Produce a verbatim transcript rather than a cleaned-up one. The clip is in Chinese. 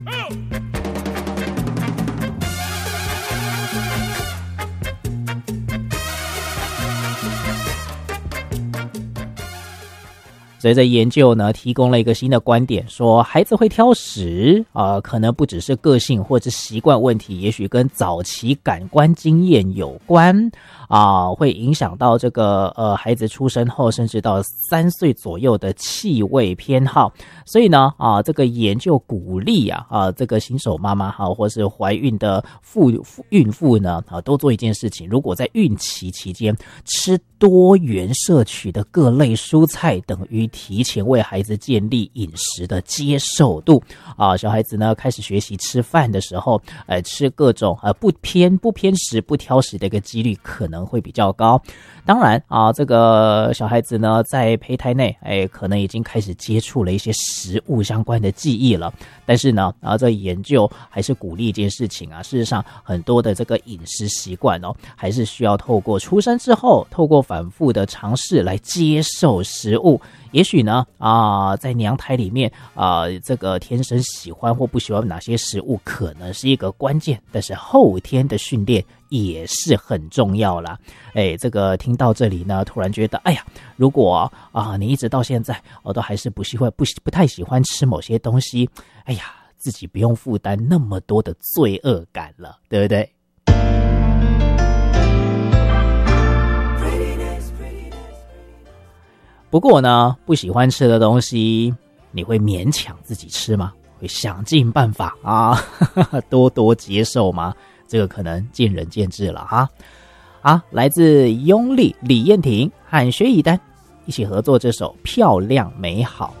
随着研究呢，提供了一个新的观点，说孩子会挑食啊、呃，可能不只是个性或者习惯问题，也许跟早期感官经验有关啊、呃，会影响到这个呃孩子出生后，甚至到三岁左右的气味偏好。所以呢啊、呃，这个研究鼓励啊啊、呃，这个新手妈妈哈、啊，或是怀孕的妇孕妇呢啊，都做一件事情，如果在孕期期间吃多元摄取的各类蔬菜，等于提前为孩子建立饮食的接受度啊。小孩子呢开始学习吃饭的时候，呃，吃各种呃不偏不偏食不挑食的一个几率可能会比较高。当然啊，这个小孩子呢在胚胎内，哎，可能已经开始接触了一些食物相关的记忆了。但是呢，啊，这研究还是鼓励一件事情啊，事实上很多的这个饮食习惯哦，还是需要透过出生之后，透过反复的尝试来接受食物。也许呢，啊，在娘胎里面啊，这个天生喜欢或不喜欢哪些食物，可能是一个关键，但是后天的训练也是很重要啦。哎，这个听到这里呢，突然觉得，哎呀，如果啊，你一直到现在，我都还是不喜欢不不太喜欢吃某些东西，哎呀，自己不用负担那么多的罪恶感了，对不对？不过呢，不喜欢吃的东西，你会勉强自己吃吗？会想尽办法啊，呵呵多多接受吗？这个可能见仁见智了哈。啊，来自雍丽、李燕婷和薛以丹一起合作这首《漂亮美好》。